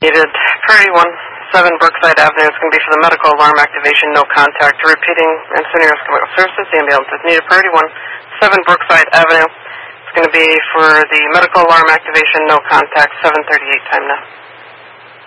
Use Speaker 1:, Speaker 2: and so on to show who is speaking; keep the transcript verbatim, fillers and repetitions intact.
Speaker 1: Needed priority one, seven Brookside Avenue. It's going to be for the medical alarm activation, no contact. Repeating, Encinitas Chemical Services, the ambulance is needed priority one, seven Brookside Avenue. It's going to be for the medical alarm activation, no contact, seven thirty-eight time now.